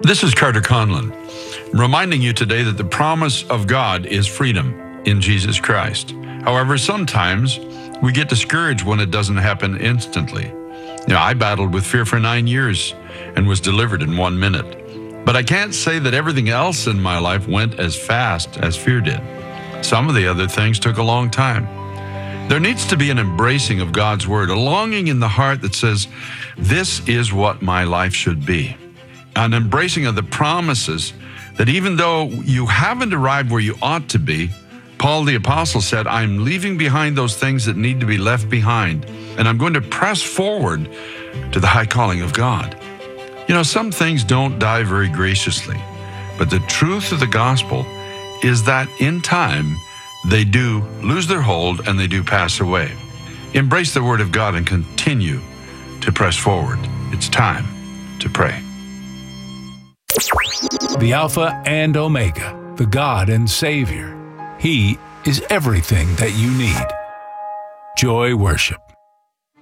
This is Carter Conlon, reminding you today that the promise of God is freedom in Jesus Christ. However, sometimes we get discouraged when it doesn't happen instantly. I battled with fear for 9 years and was delivered in 1 minute. But I can't say that everything else in my life went as fast as fear did. Some of the other things took a long time. There needs to be an embracing of God's word, a longing in the heart that says, this is what my life should be. An embracing of the promises that even though you haven't arrived where you ought to be, Paul the Apostle said, I'm leaving behind those things that need to be left behind, and I'm going to press forward to the high calling of God. Some things don't die very graciously, but the truth of the gospel is that in time, they do lose their hold and they do pass away. Embrace the word of God and continue to press forward. It's time to pray. The Alpha and Omega, the God and Savior. He is everything that you need. Joy Worship.